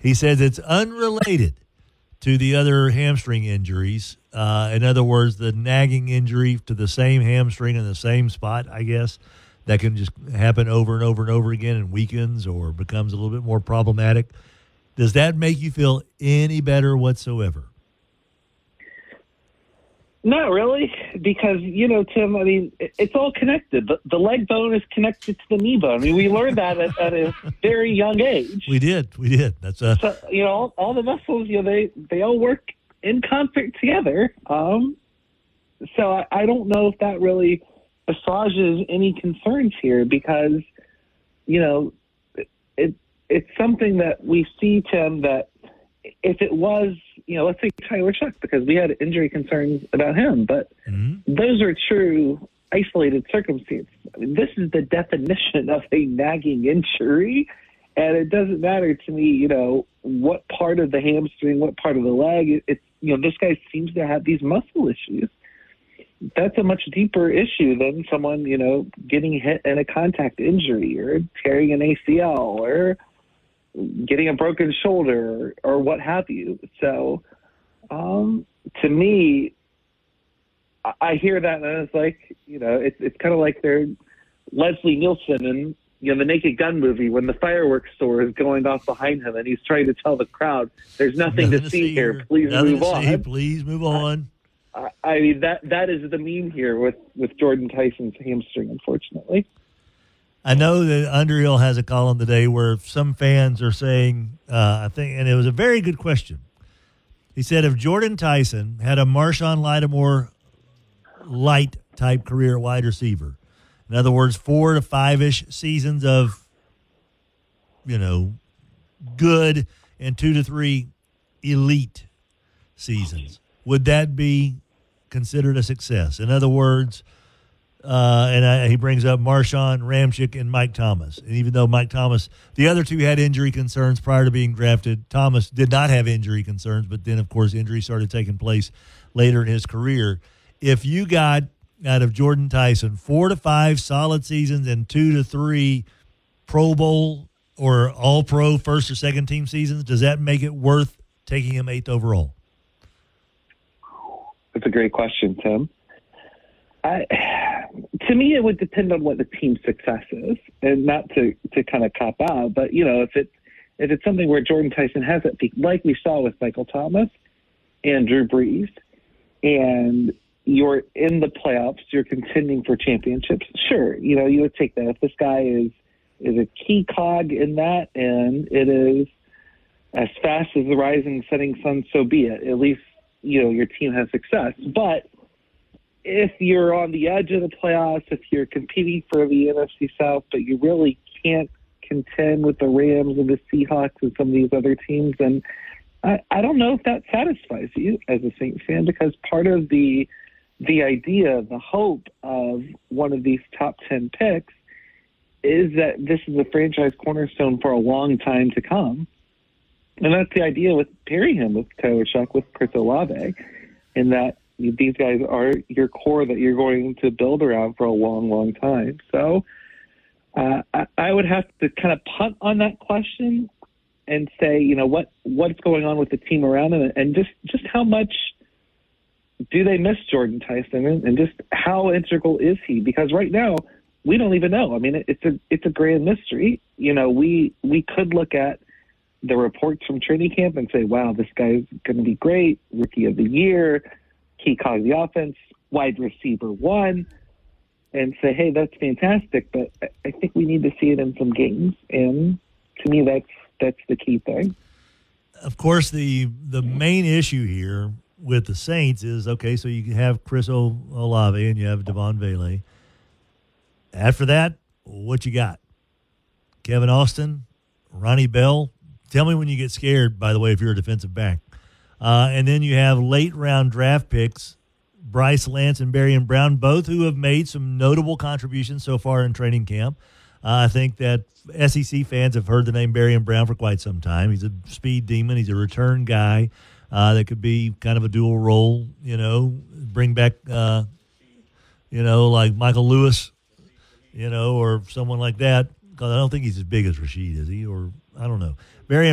He says it's unrelated to the other hamstring injuries. In other words, the nagging injury to the same hamstring in the same spot, I guess, that can just happen over and over and over again and weakens or becomes a little bit more problematic. Does that make you feel any better whatsoever? Not really, because, Tim, I mean, it's all connected. The leg bone is connected to the knee bone. I mean, we learned that at a very young age. We did. That's So, all the muscles, they all work in concert together. So I don't know if that really assuages any concerns here because, it's something that we see, Tim, that if it was, let's say Tyler Shuck, because we had injury concerns about him, but those are true isolated circumstances. I mean, this is the definition of a nagging injury, and it doesn't matter to me, what part of the hamstring, what part of the leg. It's, this guy seems to have these muscle issues. That's a much deeper issue than someone, getting hit in a contact injury or tearing an ACL or getting a broken shoulder or what have you. So, to me, I hear that and it's like, it's kind of like they're Leslie Nielsen in, the Naked Gun movie when the fireworks store is going off behind him and he's trying to tell the crowd, there's nothing to see here. Please move on. Please move on. I mean, that is the meme here with Jordan Tyson's hamstring, unfortunately. I know that Underhill has a column today where some fans are saying, I think, and it was a very good question. He said if Jordan Tyson had a Marshawn Lattimore light type career wide receiver, in other words, 4 to 5-ish seasons of, good and 2 to 3 elite seasons, would that be considered a success? In other words, he brings up Marshawn, Ramczyk, and Mike Thomas. And even though Mike Thomas, the other two had injury concerns prior to being drafted, Thomas did not have injury concerns, but then, of course, injuries started taking place later in his career. If you got out of Jordan Tyson 4 to 5 solid seasons and 2 to 3 Pro Bowl or All-Pro first or second team seasons, does that make it worth taking him 8th overall? That's a great question, Tim. To me, it would depend on what the team's success is, and not to kind of cop out. But if it's something where Jordan Tyson has that peak, like we saw with Michael Thomas and Drew Brees, and you're in the playoffs, you're contending for championships. Sure, you would take that. If this guy is a key cog in that, and it is as fast as the rising setting sun, so be it. At least your team has success, but if you're on the edge of the playoffs, if you're competing for the NFC South, but you really can't contend with the Rams and the Seahawks and some of these other teams, then I don't know if that satisfies you as a Saints fan, because part of the idea, the hope of one of these top 10 picks is that this is a franchise cornerstone for a long time to come. And that's the idea with pairing him with Tyler Shuck, with Chris Olave, in that these guys are your core that you're going to build around for a long, long time. So I would have to kind of punt on that question and say, what's going on with the team around him, and just how much do they miss Jordan Tyson, and just how integral is he? Because right now we don't even know. I mean, it's a grand mystery. We could look at the reports from training camp and say, wow, this guy's going to be great, rookie of the year, key cog of the offense, wide receiver 1, and say, hey, that's fantastic, but I think we need to see it in some games. And to me, that's the key thing. Of course, the main issue here with the Saints is, okay, so you have Chris Olave and you have Devon Vele. After that, what you got? Kevin Austin, Ronnie Bell. Tell me when you get scared, by the way, if you're a defensive back. And then you have late-round draft picks, Bryce Lance and Barian Brown, both who have made some notable contributions so far in training camp. I think that SEC fans have heard the name Barian Brown for quite some time. He's a speed demon. He's a return guy that could be kind of a dual role, bring back, like Michael Lewis, or someone like that. Because I don't think he's as big as Rashid, is he? Or I don't know. Barian